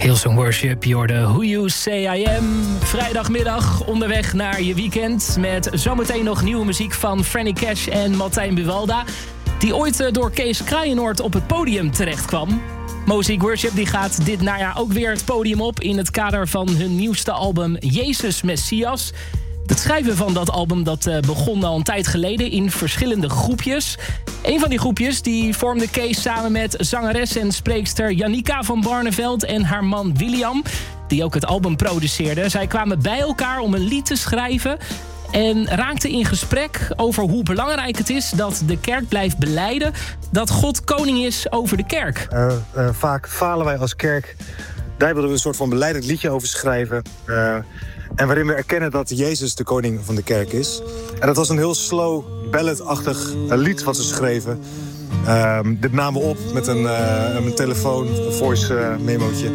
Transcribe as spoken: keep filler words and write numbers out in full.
Hillsong Worship, je hoorde Who You Say I Am. Vrijdagmiddag onderweg naar je weekend. Met zometeen nog nieuwe muziek van Franny Cash en Martijn Buwalda. Die ooit door Kees Kraaienoord op het podium terecht kwam. Mosaic Worship die gaat dit najaar ook weer het podium op. In het kader van hun nieuwste album Jezus Messias. Het schrijven van dat album dat begon al een tijd geleden in verschillende groepjes. Een van die groepjes die vormde Kees samen met zangeres en spreekster Jannica van Barneveld en haar man William, die ook het album produceerde. Zij kwamen bij elkaar om een lied te schrijven en raakten in gesprek over hoe belangrijk het is dat de kerk blijft belijden dat God koning is over de kerk. Uh, uh, vaak falen wij als kerk. Daar wilden we een soort van belijdend liedje over schrijven. Uh, En waarin we erkennen dat Jezus de koning van de kerk is. En dat was een heel slow, ballad-achtig lied wat ze schreven. Um, dit namen we op met een, uh, een telefoon, een voice uh, memootje.